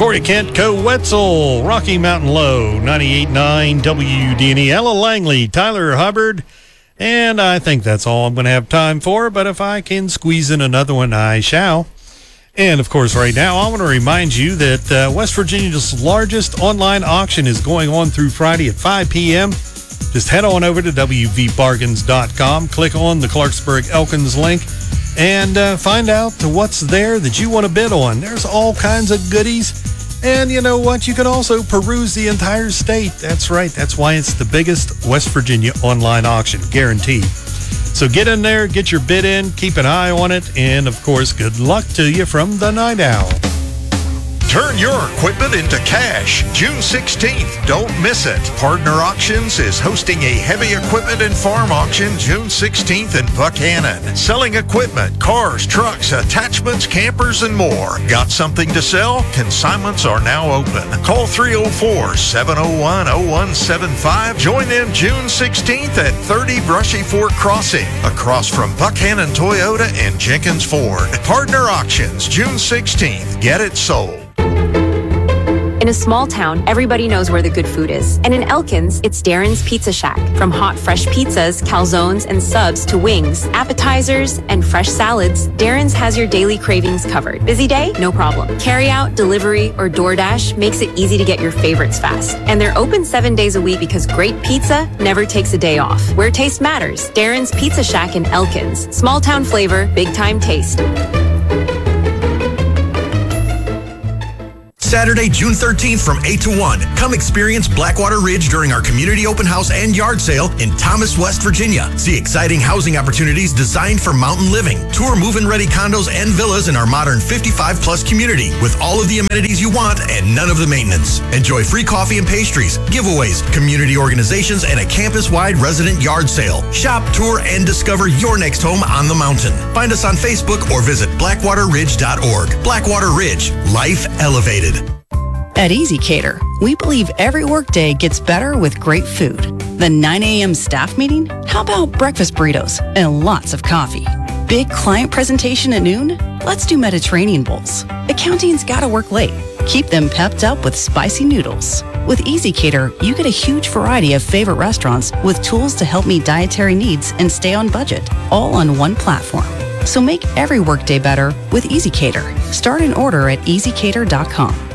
Corey Kent, Co Wetzel, Rocky Mountain Low, 98.9 WDNE, Ella Langley, Tyler Hubbard, and I think that's all I'm going to have time for, but if I can squeeze in another one, I shall. And, of course, right now, I want to remind you that West Virginia's largest online auction is going on through Friday at 5 p.m. Just head on over to wvbargains.com, click on the Clarksburg Elkins link, and find out what's there that you want to bid on. There's all kinds of goodies. And you know what? You can also peruse the entire state. That's right. That's why it's the biggest West Virginia online auction, guaranteed. So get in there, get your bid in, keep an eye on it, and of course, good luck to you from the Night Owl. Turn your equipment into cash. June 16th. Don't miss it. Partner Auctions is hosting a heavy equipment and farm auction June 16th in Buckhannon. Selling equipment, cars, trucks, attachments, campers, and more. Got something to sell? Consignments are now open. Call 304-701-0175. Join in June 16th at 30 Brushy Fork Crossing, across from Buckhannon Toyota and Jenkins Ford. Partner Auctions, June 16th. Get it sold. In a small town, everybody knows where the good food is. And in Elkins, it's Darren's Pizza Shack. From hot, fresh pizzas, calzones, and subs to wings, appetizers, and fresh salads, Darren's has your daily cravings covered. Busy day? No problem. Carry out, delivery, or DoorDash makes it easy to get your favorites fast. And they're open 7 days a week because great pizza never takes a day off. Where taste matters. Darren's Pizza Shack in Elkins. Small town flavor, big time taste. Saturday, June 13th from 8 to 1. Come experience Blackwater Ridge during our community open house and yard sale in Thomas, West Virginia. See exciting housing opportunities designed for mountain living. Tour move-in ready condos and villas in our modern 55-plus community with all of the amenities you want and none of the maintenance. Enjoy free coffee and pastries, giveaways, community organizations, and a campus-wide resident yard sale. Shop, tour, and discover your next home on the mountain. Find us on Facebook or visit blackwaterridge.org. Blackwater Ridge, life elevated. At Easy Cater, we believe every workday gets better with great food. The 9 a.m. staff meeting? How about breakfast burritos and lots of coffee? Big client presentation at noon? Let's do Mediterranean bowls. Accounting's gotta work late. Keep them pepped up with spicy noodles. With Easy Cater, you get a huge variety of favorite restaurants with tools to help meet dietary needs and stay on budget, all on one platform. So make every workday better with Easy Cater. Start an order at easycater.com.